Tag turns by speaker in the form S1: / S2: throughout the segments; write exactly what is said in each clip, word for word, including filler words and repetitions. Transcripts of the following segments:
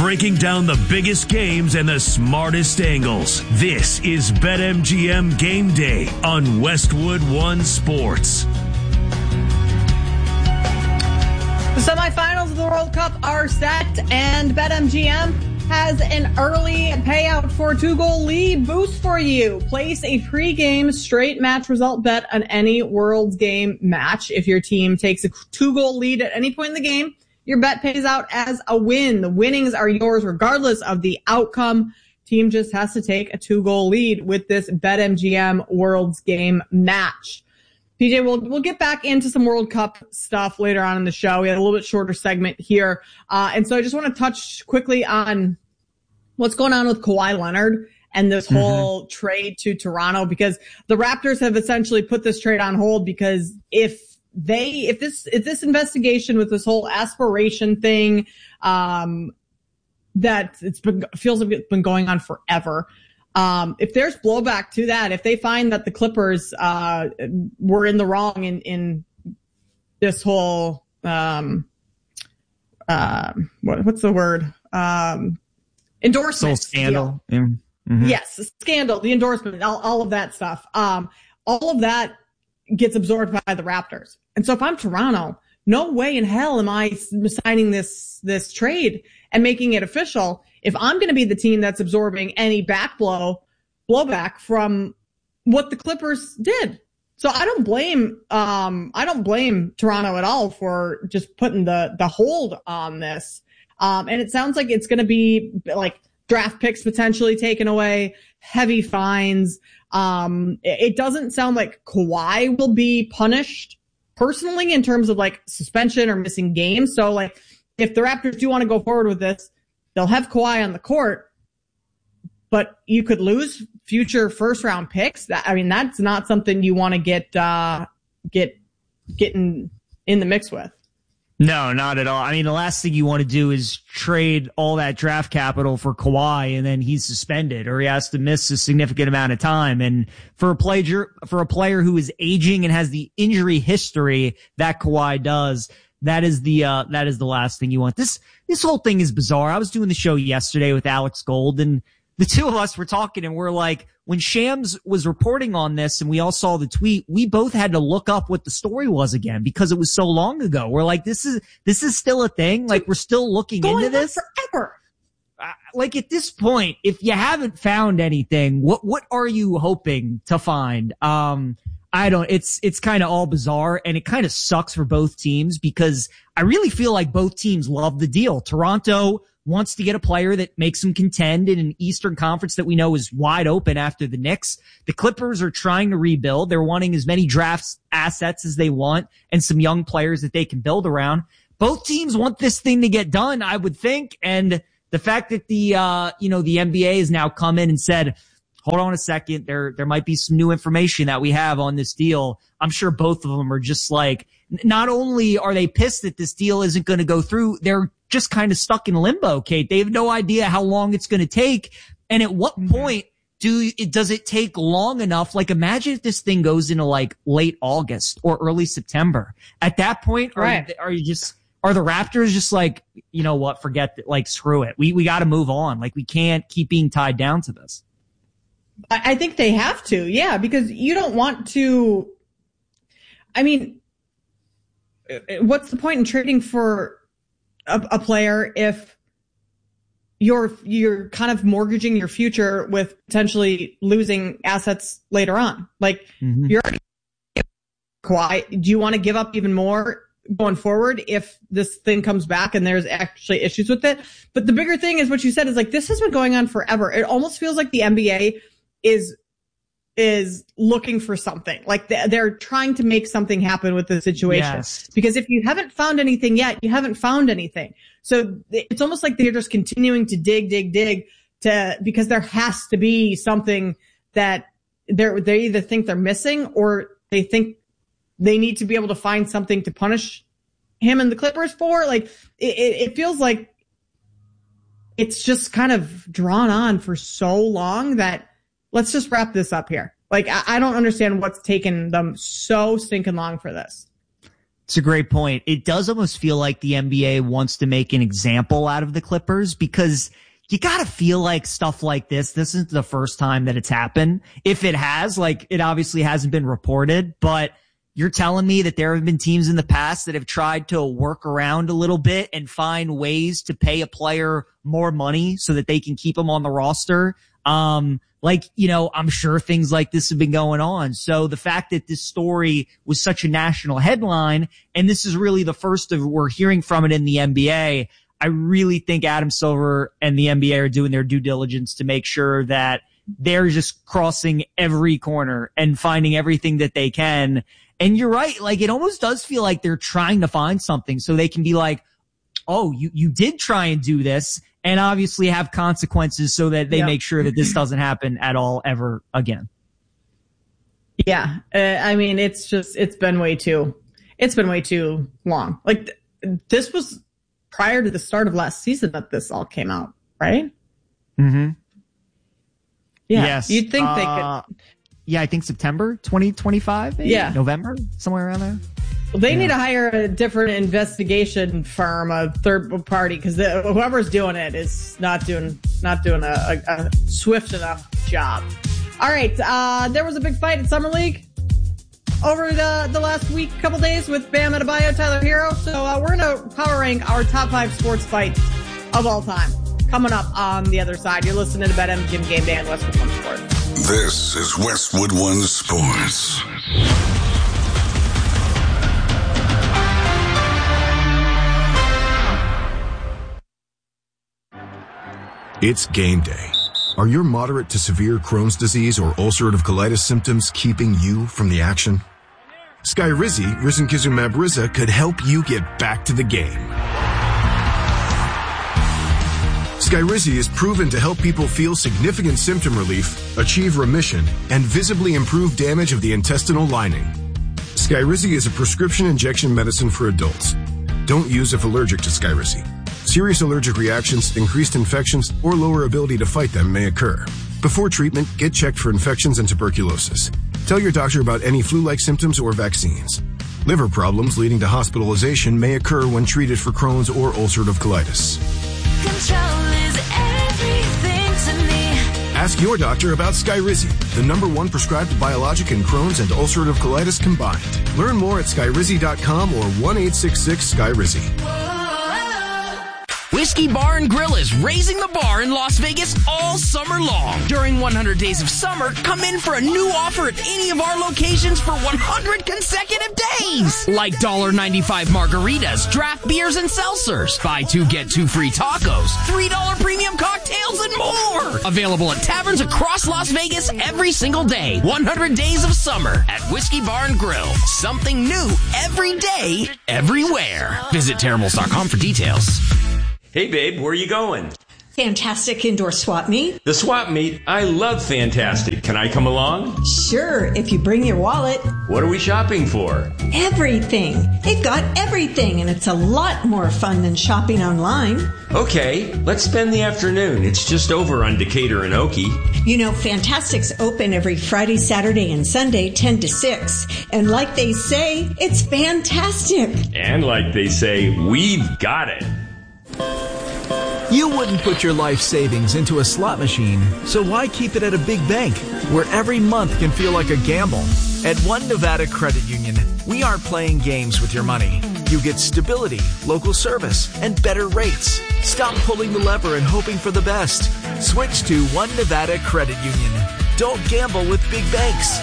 S1: breaking down the biggest games and the smartest angles. This is BetMGM Game Day on Westwood One Sports.
S2: The semifinals of the World Cup are set, and BetMGM has an early payout for a two-goal lead boost for you. Place a pre-game straight match result bet on any World's Game match. If your team takes a two-goal lead at any point in the game, your bet pays out as a win. The winnings are yours regardless of the outcome. Team just has to take a two-goal lead with this BetMGM World's Game match. P J, we'll, we'll get back into some World Cup stuff later on in the show. We had a little bit shorter segment here. Uh, and so I just want to touch quickly on what's going on with Kawhi Leonard and this whole mm-hmm. trade to Toronto, because the Raptors have essentially put this trade on hold because if they, if this, if this investigation with this whole aspiration thing, um, that it's been, feels like it's been going on forever. Um, if there's blowback to that, if they find that the Clippers, uh, were in the wrong in, in this whole, um, uh, what, what's the word? Um, endorsement.
S3: Scandal. Yeah.
S2: Mm-hmm. Yes. Scandal, the endorsement, all, all of that stuff. Um, all of that gets absorbed by the Raptors. And so if I'm Toronto, no way in hell am I signing this, this trade and making it official if I'm going to be the team that's absorbing any backblow, blowback from what the Clippers did. So I don't blame, um, I don't blame Toronto at all for just putting the, the hold on this. Um, and it sounds like it's going to be like draft picks potentially taken away, heavy fines. Um, it, it doesn't sound like Kawhi will be punished personally in terms of like suspension or missing games. So like if the Raptors do want to go forward with this, they'll have Kawhi on the court, but you could lose future first round picks. That, I mean, that's not something you want to get, uh, get, getting in the mix with.
S3: No, not at all. I mean, the last thing you want to do is trade all that draft capital for Kawhi and then he's suspended or he has to miss a significant amount of time. And for a player, for a player who is aging and has the injury history that Kawhi does, that is the, uh, that is the last thing you want. This, this whole thing is bizarre. I was doing the show yesterday with Alex Gold and the two of us were talking and we're like, when Shams was reporting on this and we all saw the tweet, we both had to look up what the story was again because it was so long ago. We're like, this is, this is still a thing. Like we're still looking
S2: Going
S3: into this
S2: forever.
S3: Uh, like at this point, if you haven't found anything, what, what are you hoping to find? Um, I don't, it's, it's kind of all bizarre and it kind of sucks for both teams because I really feel like both teams love the deal. Toronto wants to get a player that makes them contend in an Eastern Conference that we know is wide open after the Knicks. The Clippers are trying to rebuild. They're wanting as many draft assets as they want and some young players that they can build around. Both teams want this thing to get done, I would think. And the fact that the, uh, you know, the N B A has now come in and said, hold on a second, there, there might be some new information that we have on this deal. I'm sure both of them are just like, not only are they pissed that this deal isn't going to go through, they're just kind of stuck in limbo, Kate. They have no idea how long it's going to take. And at what point do it, does it take long enough? Like imagine if this thing goes into like late August or early September. At that point, are,
S2: right.
S3: you, are you just, are the Raptors just like, you know what, forget it, like screw it. We, we got to move on. Like we can't keep being tied down to this.
S2: I think they have to, yeah, because you don't want to, I mean, what's the point in trading for a, a player if you're, you're kind of mortgaging your future with potentially losing assets later on? Like, mm-hmm. you're already Kawhi. Do you want to give up even more going forward if this thing comes back and there's actually issues with it? But the bigger thing is what you said is like, this has been going on forever. It almost feels like the N B A is is looking for something. Like they're trying to make something happen with the situation.
S3: Yes.
S2: Because if you haven't found anything yet, you haven't found anything. So it's almost like they're just continuing to dig, dig, dig to, because there has to be something that they're, they either think they're missing or they think they need to be able to find something to punish him and the Clippers for. Like it, it feels like it's just kind of drawn on for so long that let's just wrap this up here. Like, I, I don't understand what's taken them so stinking long for this.
S3: It's a great point. It does almost feel like the N B A wants to make an example out of the Clippers, because you gotta feel like stuff like this, this isn't the first time that it's happened. If it has, like, it obviously hasn't been reported, but you're telling me that there have been teams in the past that have tried to work around a little bit and find ways to pay a player more money so that they can keep them on the roster. Um, like, you know, I'm sure things like this have been going on. So the fact that this story was such a national headline, and this is really the first of we're hearing from it in the N B A, I really think Adam Silver and the N B A are doing their due diligence to make sure that they're just crossing every corner and finding everything that they can. And you're right. Like, it almost does feel like they're trying to find something so they can be like, oh, you, you did try and do this, and obviously have consequences so that they
S2: yeah.
S3: make sure that this doesn't happen at all ever again.
S2: Yeah. Uh, I mean, it's just, it's been way too, it's been way too long. Like th- this was prior to the start of last season that this all came out, right?
S3: Mm-hmm.
S2: Yeah.
S3: Yes.
S2: You'd think
S3: uh,
S2: they could.
S3: Yeah, I think September twenty twenty-five. Maybe?
S2: Yeah.
S3: November, somewhere around there.
S2: Well, they
S3: yeah.
S2: need to hire a different investigation firm, a third party, because whoever's doing it is not doing not doing a, a, a swift enough job. All right, uh, there was a big fight at Summer League over the, the last week, couple days with Bam Adebayo, Tyler Hero. So uh, we're going to power rank our top five sports fights of all time. Coming up on the other side, you're listening to BetMGM Game Day on Westwood One Sports.
S4: This is Westwood One Sports.
S5: It's game day. Are your moderate to severe Crohn's disease or ulcerative colitis symptoms keeping you from the action? Skyrizi, risankizumab Riza, could help you get back to the game. Skyrizi is proven to help people feel significant symptom relief, achieve remission, and visibly improve damage of the intestinal lining. Skyrizi is a prescription injection medicine for adults. Don't use if allergic to Skyrizi. Serious allergic reactions, increased infections, or lower ability to fight them may occur. Before treatment, get checked for infections and tuberculosis. Tell your doctor about any flu-like symptoms or vaccines. Liver problems leading to hospitalization may occur when treated for Crohn's or ulcerative colitis.
S6: Control is everything to me.
S5: Ask your doctor about Skyrizi, the number one prescribed biologic in Crohn's and ulcerative colitis combined. Learn more at skyrizi dot com or one eight six six Skyrizi.
S7: Whiskey Bar and Grill is raising the bar in Las Vegas all summer long. During one hundred Days of Summer, come in for a new offer at any of our locations for one hundred consecutive days. Like one dollar ninety-five margaritas, draft beers, and seltzers. Buy two, get two free tacos, three dollars premium cocktails, and more. Available at taverns across Las Vegas every single day. one hundred Days of Summer at Whiskey Bar and Grill. Something new every day, everywhere. Visit terribles dot com for details.
S8: Hey, babe, where are you going?
S9: Fantastic Indoor Swap Meet.
S8: The swap meet? I love Fantastic. Can I come along?
S9: Sure, if you bring your wallet.
S8: What are we shopping for?
S9: Everything. They've got everything, and it's a lot more fun than shopping online.
S8: Okay, let's spend the afternoon. It's just over on Decatur and Okie.
S9: You know, Fantastic's open every Friday, Saturday, and Sunday, ten to six. And like they say, it's fantastic.
S8: And like they say, we've got it.
S10: You wouldn't put your life savings into a slot machine, so why keep it at a big bank where every month can feel like a gamble? At One Nevada Credit Union, we aren't playing games with your money. You get stability, local service, and better rates. Stop pulling the lever and hoping for the best. Switch to One Nevada Credit Union. Don't gamble with big banks.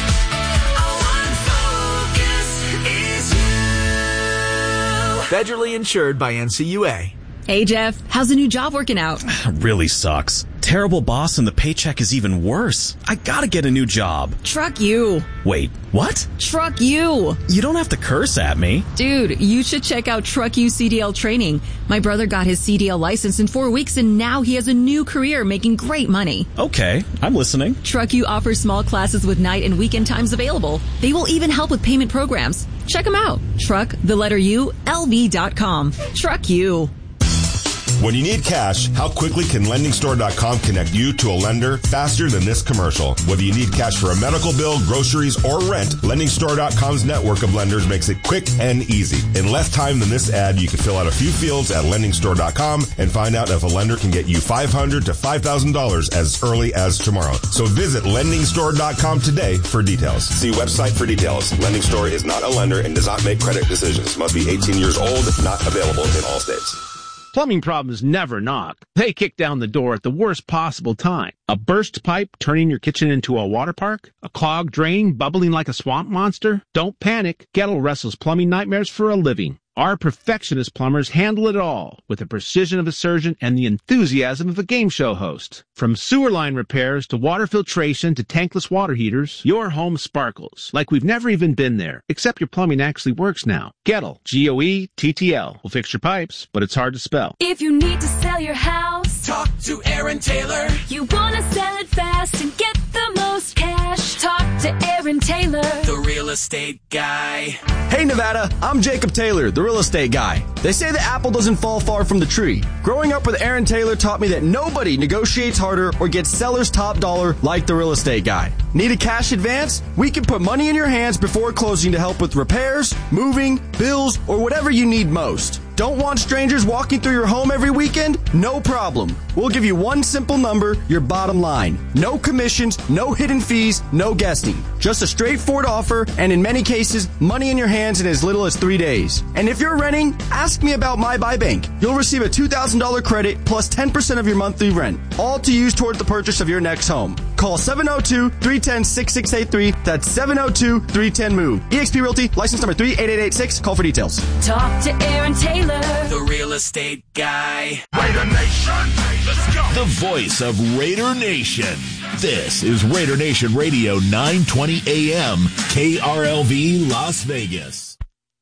S10: Federally insured by N C U A.
S11: Hey, Jeff. How's the new job working out?
S12: Really sucks. Terrible boss and the paycheck is even worse. I gotta get a new job.
S11: Truck you.
S12: Wait, what?
S11: Truck you.
S12: You don't have to curse at me.
S11: Dude, you should check out Truck You C D L training. My brother got his C D L license in four weeks and now he has a new career making great money.
S12: Okay, I'm listening.
S11: Truck You offers small classes with night and weekend times available. They will even help with payment programs. Check them out. Truck, the letter U, L V dot com. Truck You.
S13: When you need cash, how quickly can lending store dot com connect you to a lender faster than this commercial? Whether you need cash for a medical bill, groceries, or rent, lending store dot com's network of lenders makes it quick and easy. In less time than this ad, you can fill out a few fields at lending store dot com and find out if a lender can get you five hundred dollars to five thousand dollars as early as tomorrow. So visit lending store dot com today for details. See website for details. Lending Store is not a lender and does not make credit decisions. Must be eighteen years old. Not available in all states.
S14: Plumbing problems never knock. They kick down the door at the worst possible time. A burst pipe turning your kitchen into a water park? A clogged drain bubbling like a swamp monster? Don't panic. Gettle wrestles plumbing nightmares for a living. Our perfectionist plumbers handle it all with the precision of a surgeon and the enthusiasm of a game show host. From sewer line repairs to water filtration to tankless water heaters, your home sparkles like we've never even been there, except your plumbing actually works now. Gettle, G O E T T L, will fix your pipes, but it's hard to spell.
S6: If you need to sell your house,
S15: talk to Aaron Taylor.
S6: You want to sell it fast and get the most cash, talk to Aaron Taylor,
S15: the real estate guy.
S16: Hey Nevada, I'm Jacob Taylor, the real estate guy. They say the apple doesn't fall far from the tree. Growing up with Aaron Taylor taught me that nobody negotiates harder or gets seller's top dollar like the real estate guy. Need a cash advance? We can put money in your hands before closing to help with repairs, moving, bills, or whatever you need most. Don't want strangers walking through your home every weekend? No problem. We'll give you one simple number, your bottom line. No commissions, no hidden fees, no guessing. Just a straightforward offer, and in many cases, money in your hands in as little as three days. And if you're renting, ask me about My Buy Bank. You'll receive a two thousand dollars credit plus ten percent of your monthly rent, all to use toward the purchase of your next home. Call seven oh two, three one oh, six six eight three. That's seven oh two, three one oh, move. eXp Realty, license number three eight eight eight six. Call for details.
S6: talk to Aaron Taylor,
S15: the real estate guy. Raider Nation, let's go.
S1: The voice of Raider Nation. This is Raider Nation Radio, nine twenty A M, K R L V Las Vegas.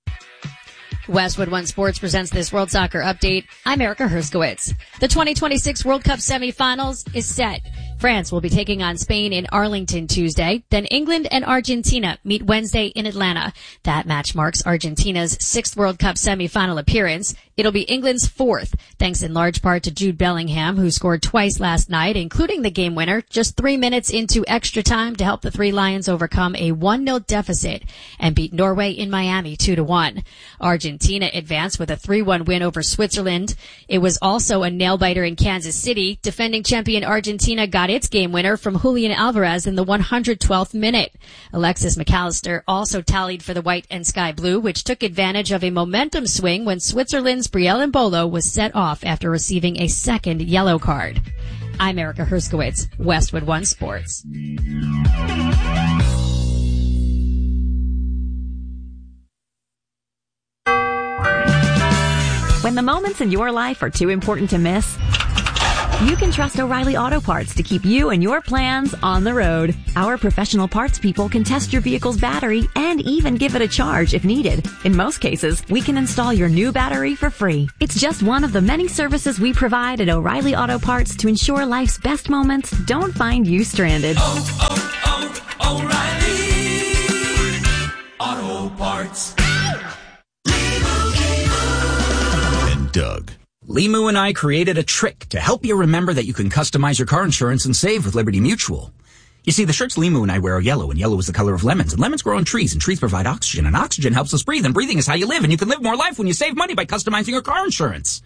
S17: Westwood One Sports presents this World Soccer Update. I'm Erica Herskowitz. The twenty twenty-six World Cup semifinals is set. France will be taking on Spain in Arlington Tuesday. Then England and Argentina meet Wednesday in Atlanta. That match marks Argentina's sixth World Cup semifinal appearance. It'll be England's fourth, thanks in large part to Jude Bellingham, who scored twice last night, including the game winner, just three minutes into extra time to help the Three Lions overcome a one nil deficit and beat Norway in Miami two to one. Argentina advanced with a three one win over Switzerland. It was also a nail-biter in Kansas City. Defending champion Argentina got its game winner from Julian Alvarez in the one hundred twelfth minute. Alexis McAllister also tallied for the white and sky blue, which took advantage of a momentum swing when Switzerland's Brielle Mbolo was set off after receiving a second yellow card. I'm Erica Herskowitz, Westwood One Sports.
S18: When the moments in your life are too important to miss, you can trust O'Reilly Auto Parts to keep you and your plans on the road. Our professional parts people can test your vehicle's battery and even give it a charge if needed. In most cases, we can install your new battery for free. It's just one of the many services we provide at O'Reilly Auto Parts to ensure life's best moments don't find you stranded.
S15: Oh, oh, oh, O'Reilly Auto Parts.
S19: And Doug. Limu and I created a trick to help you remember that you can customize your car insurance and save with Liberty Mutual. You see, the shirts Limu and I wear are yellow, and yellow is the color of lemons, and lemons grow on trees, and trees provide oxygen, and oxygen helps us breathe, and breathing is how you live, and you can live more life when you save money by customizing your car insurance.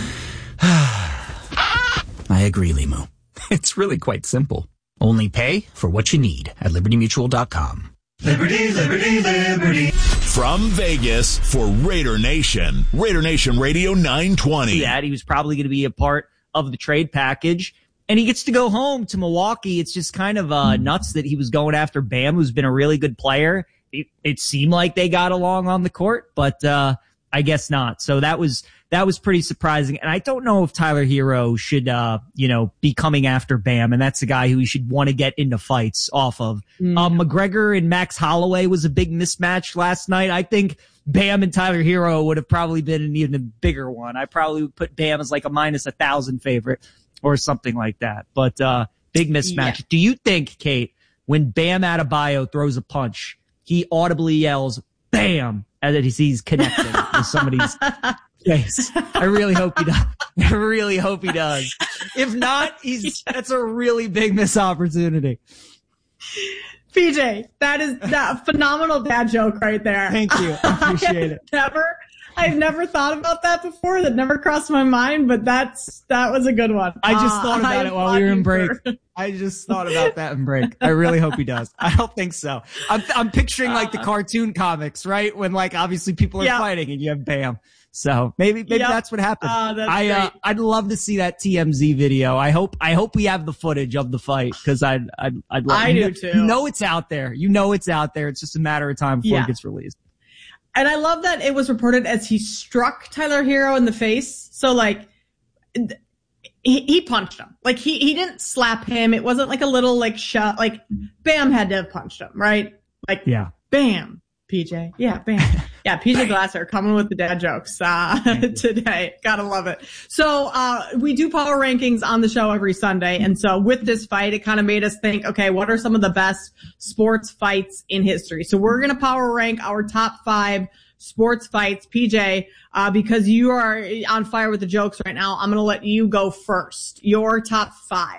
S19: I agree, Limu. It's really quite simple. Only pay for what you need at liberty mutual dot com.
S1: Liberty, liberty, liberty. From Vegas for Raider Nation, Raider Nation Radio nine twenty.
S3: That he was probably going to be a part of the trade package, and he gets to go home to Milwaukee. It's just kind of uh, nuts that he was going after Bam, who's been a really good player. It, it seemed like they got along on the court, but uh, I guess not. So that was that was pretty surprising. And I don't know if Tyler Hero should, uh, you know, be coming after Bam, and that's the guy who he should want to get into fights off of. Mm. Um, McGregor and Max Holloway was a big mismatch last night. I think Bam and Tyler Hero would have probably been an even bigger one. I probably would put Bam as like a minus a thousand favorite or something like that. But uh, big mismatch. Yeah. Do you think, Kate, when Bam Adebayo throws a punch, he audibly yells "Bam" as he sees connecting with somebody's face. I really hope he does. I really hope he does. If not, he's that's a really big missed opportunity.
S2: P J, that is that phenomenal dad joke right there.
S3: Thank you. I appreciate it.
S2: Never, I've never thought about that before. That never crossed my mind, but that's that was a good one.
S3: I just
S2: uh,
S3: thought about
S2: I
S3: it while we were in break.
S2: For...
S3: I just thought about that in break. I really hope he does. I don't think so. I'm, I'm picturing like the cartoon comics, right? When like obviously people are
S2: yeah.
S3: fighting and you have Bam. So maybe maybe
S2: yep.
S3: that's what happened.
S2: Uh, that's
S3: I uh, I'd love to see that T M Z video. I hope I hope we have the footage of the fight because I'd I'd I'd love.
S2: I
S3: you
S2: do
S3: know,
S2: too.
S3: You know it's out there. You know it's out there. It's just a matter of time before
S2: yeah.
S3: it gets released.
S2: And I love that it was reported as he struck Tyler Hero in the face. So like he, he punched him. Like he he didn't slap him. It wasn't like a little like shot. Like Bam had to have punched him, right? Like
S3: yeah,
S2: Bam. P J. Yeah, bam. Yeah, P J Glasser coming with the dad jokes uh, today. Gotta love it. So uh we do power rankings on the show every Sunday. And so with this fight, it kind of made us think, okay, what are some of the best sports fights in history? So we're going to power rank our top five sports fights. P J, uh because you are on fire with the jokes right now, I'm going to let you go first. Your top five.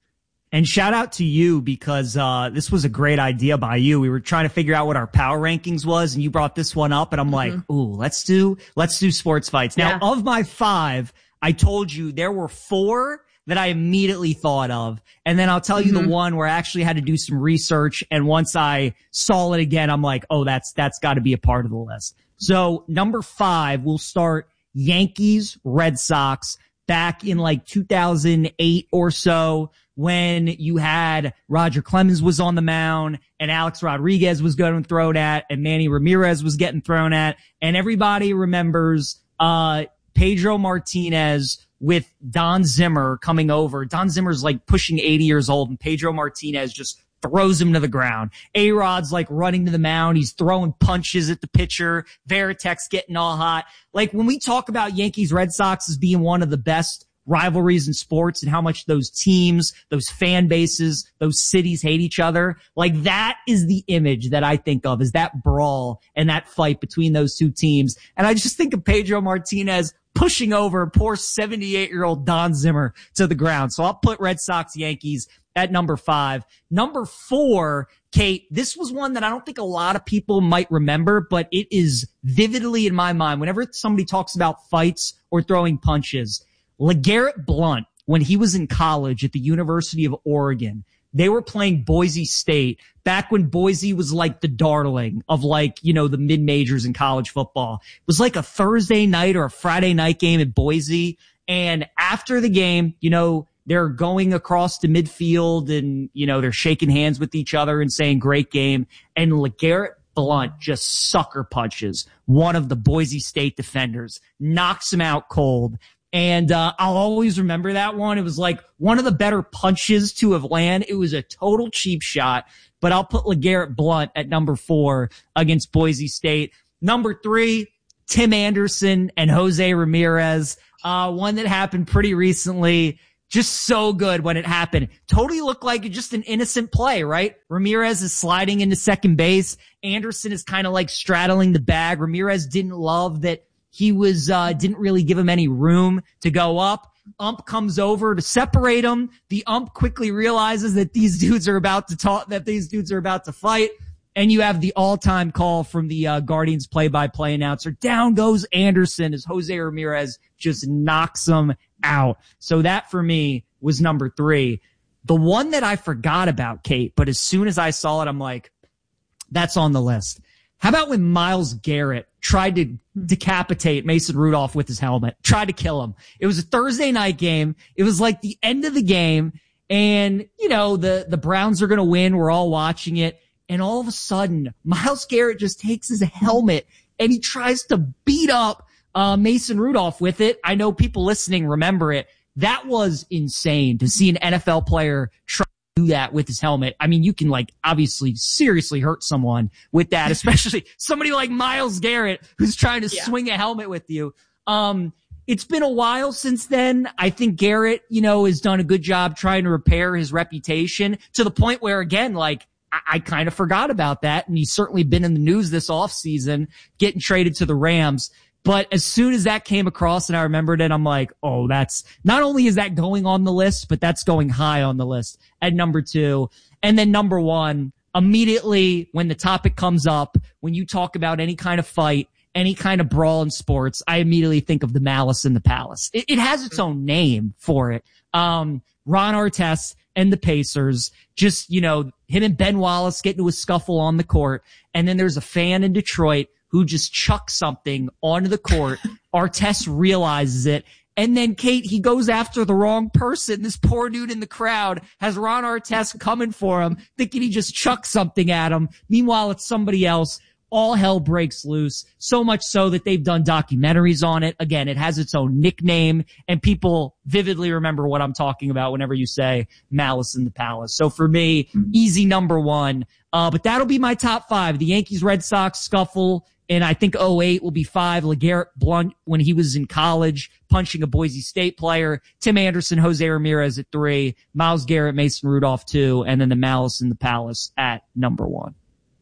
S3: And shout out to you because uh this was a great idea by you. We were trying to figure out what our power rankings was and you brought this one up and I'm mm-hmm. like, ooh, let's do let's do sports fights. Now,
S2: yeah.
S3: of my five, I told you there were four that I immediately thought of. And then I'll tell you mm-hmm. the one where I actually had to do some research and once I saw it again, I'm like, oh, that's that's got to be a part of the list. So, number five, we'll start Yankees, Red Sox back in like two thousand eight or so. When you had Roger Clemens was on the mound and Alex Rodriguez was getting thrown at and Manny Ramirez was getting thrown at and everybody remembers, uh, Pedro Martinez with Don Zimmer coming over. Don Zimmer's like pushing eighty years old and Pedro Martinez just throws him to the ground. A-Rod's like running to the mound. He's throwing punches at the pitcher. Veritek's getting all hot. Like when we talk about Yankees Red Sox as being one of the best rivalries in sports and how much those teams, those fan bases, those cities hate each other. Like that is the image that I think of is that brawl and that fight between those two teams. And I just think of Pedro Martinez pushing over poor seventy-eight year old Don Zimmer to the ground. So I'll put Red Sox Yankees at number five. Number four, Kate, this was one that I don't think a lot of people might remember, but it is vividly in my mind. Whenever somebody talks about fights or throwing punches, LeGarrette Blount, when he was in college at the University of Oregon, they were playing Boise State back when Boise was like the darling of like, you know, the mid-majors in college football. It was like a Thursday night or a Friday night game at Boise. And after the game, you know, they're going across the midfield and, you know, they're shaking hands with each other and saying great game. And LeGarrette Blount just sucker punches one of the Boise State defenders, knocks him out cold. And, uh, I'll always remember that one. It was like one of the better punches to have landed. It was a total cheap shot, but I'll put LeGarrette Blount at number four against Boise State. Number three, Tim Anderson and Jose Ramirez. Uh, one that happened pretty recently. Just so good when it happened. Totally looked like just an innocent play, right? Ramirez is sliding into second base. Anderson is kind of like straddling the bag. Ramirez didn't love that he was, uh, didn't really give him any room to go up. Ump comes over to separate him. The ump quickly realizes that these dudes are about to talk, that these dudes are about to fight. And you have the all-time call from the uh, Guardians play-by-play announcer. Down goes Anderson as Jose Ramirez just knocks him out. So that for me was number three. The one that I forgot about, Kate, but as soon as I saw it, I'm like, that's on the list. How about when Myles Garrett tried to decapitate Mason Rudolph with his helmet, tried to kill him? It was a Thursday night game. It was like the end of the game. And, you know, the, the Browns are going to win. We're all watching it. And all of a sudden, Myles Garrett just takes his helmet and he tries to beat up uh Mason Rudolph with it. I know people listening remember it. That was insane to see an N F L player try to do that with his helmet. I mean, you can like obviously seriously hurt someone with that, especially somebody like Myles Garrett who's trying to yeah. swing a helmet with you. Um, it's been a while since then. I think Garrett, you know, has done a good job trying to repair his reputation to the point where, again, like, I, I kind of forgot about that. And he's certainly been in the news this offseason, getting traded to the Rams. But as soon as that came across and I remembered it, I'm like, oh, that's not only is that going on the list, but that's going high on the list at number two. And then number one, immediately when the topic comes up, when you talk about any kind of fight, any kind of brawl in sports, I immediately think of the Malice in the Palace. It, it has its own name for it. Um, Ron Artest and the Pacers, just, you know, him and Ben Wallace get into a scuffle on the court. And then there's a fan in Detroit who just chucks something onto the court. Artest realizes it. And then, Kate, he goes after the wrong person. This poor dude in the crowd has Ron Artest coming for him, thinking he just chucked something at him. Meanwhile, it's somebody else. All hell breaks loose, so much so that they've done documentaries on it. Again, it has its own nickname, and people vividly remember what I'm talking about whenever you say Malice in the Palace. So for me, easy number one. Uh, but that'll be my top five. The Yankees-Red Sox scuffle, and I think oh eight will be five. LeGarrette Blount when he was in college, punching a Boise State player. Tim Anderson, Jose Ramirez at three. Myles Garrett, Mason Rudolph two, and then the Malice in the Palace at number one.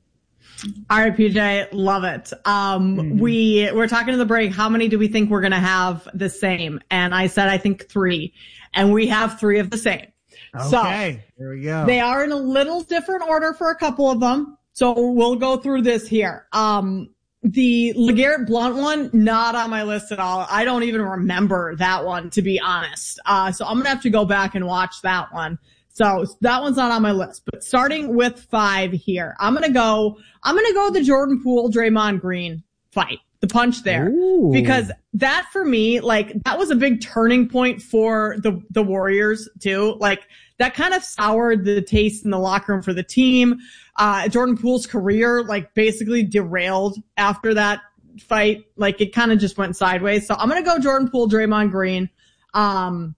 S2: All right, P J, love it. Um, mm-hmm. we, we're talking in the break. How many do we think we're going to have the same? And I said, I think three, and we have three of the same.
S3: Okay,
S2: so,
S3: here we go.
S2: They are in a little different order for a couple of them. So we'll go through this here. Um, the LeGarrette Blount one, not on my list at all. I don't even remember that one, to be honest. Uh, so I'm going to have to go back and watch that one. So that one's not on my list, but starting with five here, I'm going to go, I'm going to go the Jordan Poole, Draymond Green fight, the punch there, Ooh. Because that for me, like that was a big turning point for the, the Warriors too. Like that kind of soured the taste in the locker room for the team. Uh, Jordan Poole's career, like basically derailed after that fight. Like it kind of just went sideways. So I'm going to go Jordan Poole, Draymond Green, um,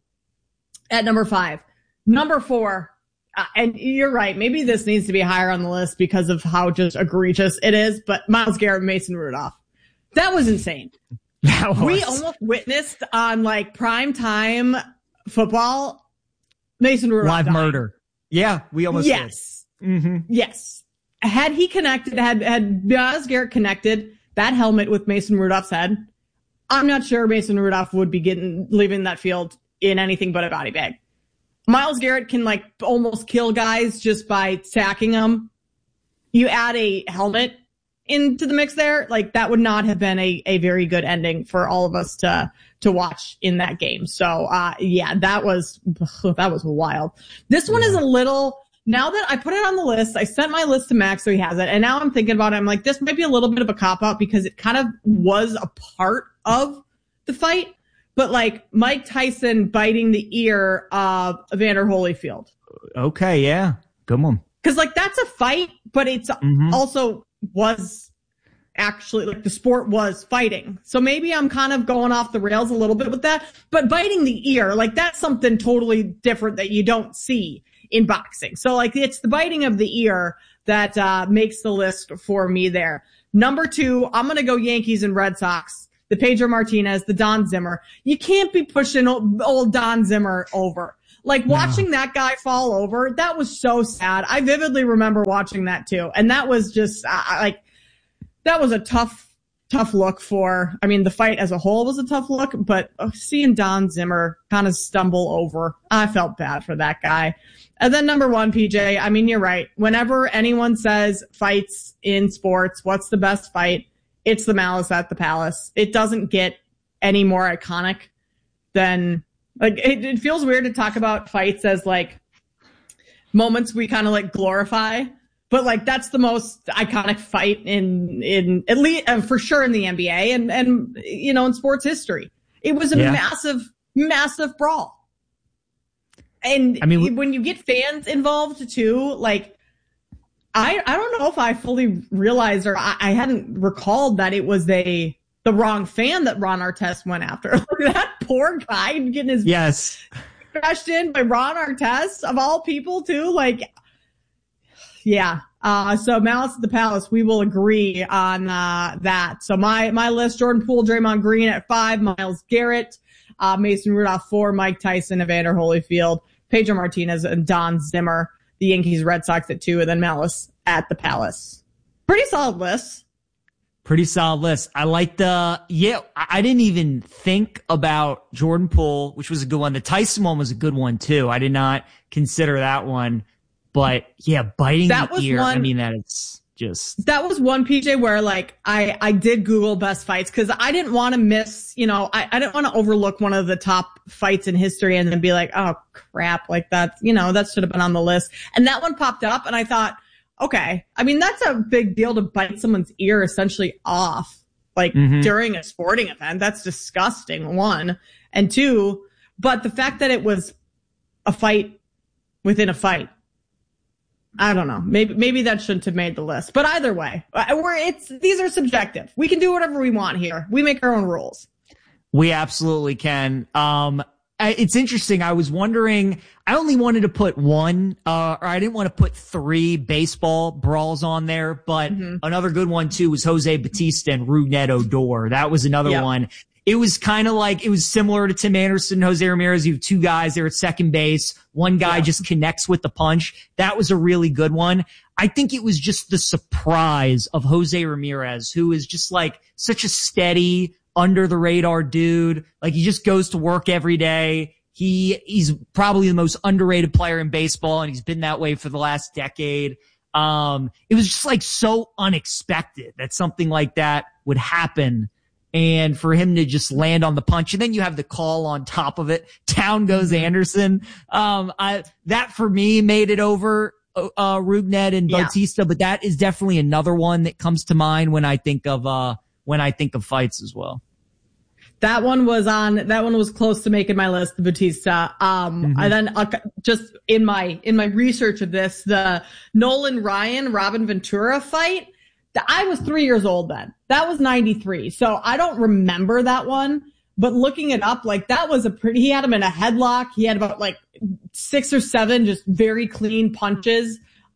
S2: at number five. Number four, uh, and you're right, maybe this needs to be higher on the list because of how just egregious it is, but Myles Garrett, Mason Rudolph. That was insane.
S3: That was.
S2: We almost witnessed on like prime time football, Mason Rudolph
S3: live
S2: dying.
S3: murder. Yeah, we almost
S2: Yes.
S3: Mm-hmm.
S2: Yes. Had he connected, had, had Myles Garrett connected that helmet with Mason Rudolph's head, I'm not sure Mason Rudolph would be getting, leaving that field in anything but a body bag. Myles Garrett can like almost kill guys just by sacking them. You add a helmet into the mix there, like that would not have been a, a very good ending for all of us to, to watch in that game. So, uh, yeah, that was, that was wild. This one is a little, now that I put it on the list, I sent my list to Max so he has it. And now I'm thinking about it. I'm like, this might be a little bit of a cop out because it kind of was a part of the fight. But like Mike Tyson biting the ear of Evander Holyfield.
S3: Okay, yeah. Good one.
S2: Because like that's a fight, but it's mm-hmm. also was actually like the sport was fighting. So maybe I'm kind of going off the rails a little bit with that. But biting the ear, like that's something totally different that you don't see in boxing. So like it's the biting of the ear that uh makes the list for me there. Number two, I'm going to go Yankees and Red Sox. The Pedro Martinez, the Don Zimmer. You can't be pushing old, old Don Zimmer over. Like watching no. that guy fall over, that was so sad. I vividly remember watching that too. And that was just uh, like, that was a tough, tough look for, I mean, the fight as a whole was a tough look, but uh, seeing Don Zimmer kind of stumble over, I felt bad for that guy. And then number one, P J, I mean, you're right. Whenever anyone says fights in sports, what's the best fight? It's the Malice at the Palace. It doesn't get any more iconic than, like, it, it feels weird to talk about fights as, like, moments we kind of, like, glorify. But, like, that's the most iconic fight in, in at least, uh, for sure in the N B A and, and, you know, in sports history. It was a yeah. massive, massive brawl. And I mean, when you get fans involved, too, like, I, I don't know if I fully realized or I, I hadn't recalled that it was a the wrong fan that Ron Artest went after. Like that poor guy getting his
S3: yes
S2: crashed in by Ron Artest of all people too. Like, yeah. Uh, so Malice at the Palace, we will agree on uh, that. So my my list: Jordan Poole, Draymond Green at five, Myles Garrett, uh, Mason Rudolph four, Mike Tyson, Evander Holyfield, Pedro Martinez, and Don Zimmer. The Yankees, Red Sox at two, and then Malice at the Palace. Pretty solid list.
S3: Pretty solid list. I like the, yeah, I didn't even think about Jordan Poole, which was a good one. The Tyson one was a good one too. I did not consider that one, but yeah, biting
S2: that
S3: the
S2: was
S3: ear.
S2: One,
S3: I mean, that it's just.
S2: That was one, P J, where like I, I did Google best fights because I didn't want to miss, you know, I, I didn't want to overlook one of the top fights in history and then be like, oh crap, like that, you know, that should have been on the list. And that one popped up and I thought, okay. I mean, that's a big deal to bite someone's ear essentially off, like mm-hmm. during a sporting event. That's disgusting, one. And two, but the fact that it was a fight within a fight, I don't know. Maybe, maybe that shouldn't have made the list. But either way, we're, it's, these are subjective. We can do whatever we want here. We make our own rules.
S3: We absolutely can. Um, It's interesting. I was wondering, I only wanted to put one, uh, or I didn't want to put three baseball brawls on there, but mm-hmm. another good one too was Jose Bautista and Rougned Odor. That was another yep. one. It was kind of like, it was similar to Tim Anderson, Jose Ramirez. You have two guys there at second base. One guy yeah. just connects with the punch. That was a really good one. I think it was just the surprise of Jose Ramirez, who is just like such a steady, under the radar dude. Like he just goes to work every day. He, he's probably the most underrated player in baseball, and he's been that way for the last decade. Um, it was just like so unexpected that something like that would happen. And for him to just land on the punch, and then you have the call on top of it. Down goes Anderson. Um, I, that for me made it over, uh, Rougned and yeah. Bautista, but that is definitely another one that comes to mind when I think of, uh, when I think of fights as well.
S2: That one was on, that one was close to making my list, the Bautista. Um, mm-hmm. and then uh, just in my, in my research of this, the Nolan Ryan, Robin Ventura fight, I was three years old then. That was ninety-three. So I don't remember that one, but looking it up, like that was a pretty, he had him in a headlock. He had about like six or seven just very clean punches,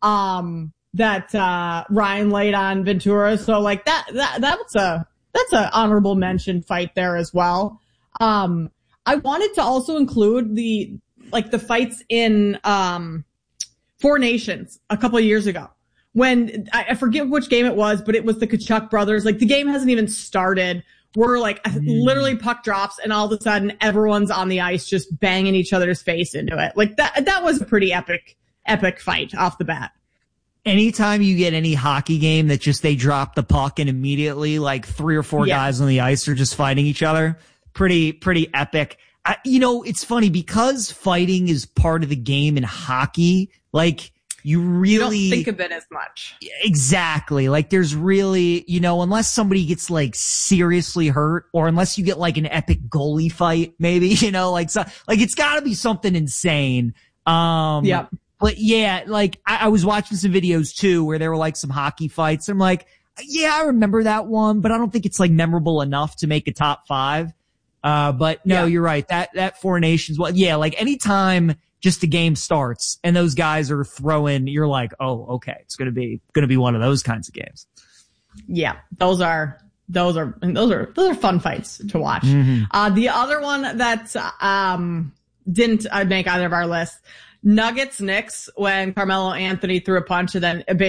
S2: um, that, uh, Ryan laid on Ventura. So like that, that, that was a, that's an honorable mention fight there as well. Um, I wanted to also include the, like the fights in, um, Four Nations a couple of years ago. When, I, I forget which game it was, but it was the Kachuk brothers. Like the game hasn't even started. We're like, mm. literally puck drops and all of a sudden everyone's on the ice just banging each other's face into it. Like that, that was a pretty epic, epic fight off the bat.
S3: Anytime you get any hockey game that just they drop the puck and immediately like three or four yeah. guys on the ice are just fighting each other, pretty, pretty epic. I, you know, it's funny because fighting is part of the game in hockey. Like, You really
S2: you don't think of it as much.
S3: Exactly. Like there's really, you know, unless somebody gets like seriously hurt or unless you get like an epic goalie fight, maybe, you know, like, so, like it's gotta be something insane. Um,
S2: yeah.
S3: But yeah, like I, I was watching some videos too where there were like some hockey fights. I'm like, yeah, I remember that one, but I don't think it's like memorable enough to make a top five. Uh, but no, yeah. you're right. That, that Four Nations, well, yeah, like anytime just the game starts and those guys are throwing, you're like, oh, okay, it's going to be, going to be one of those kinds of games.
S2: Yeah. Those are, those are, those are, those are fun fights to watch. Mm-hmm. Uh, the other one that, um, didn't uh, make either of our lists, Nuggets Knicks when Carmelo Anthony threw a punch and then